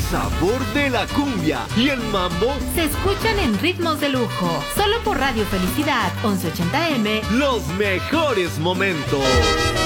sabor de la cumbia y el mambo se escuchan en ritmos de lujo. Solo por Radio Felicidad 1180M. Los mejores momentos.